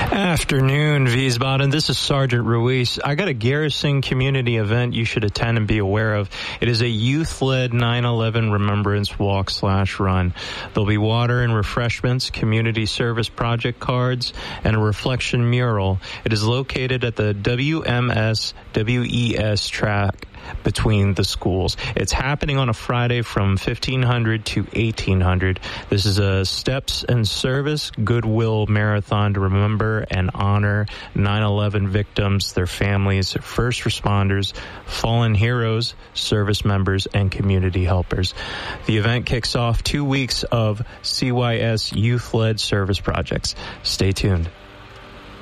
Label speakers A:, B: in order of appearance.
A: Afternoon, Wiesbaden. This is Sergeant Ruiz. I got a Garrison community event you should attend and be aware of. It is a youth-led 9/11 Remembrance Walk/Run. There'll be water and refreshments, community service project cards, and a reflection mural. It is located at the WMS-WES track between the schools. It's happening on a Friday from 1500 to 1800. This is a Steps and Service Goodwill Marathon to remember and honor 9/11 victims, their families, first responders, fallen heroes, service members, and community helpers. The event kicks off 2 weeks of CYS youth-led service projects. Stay tuned.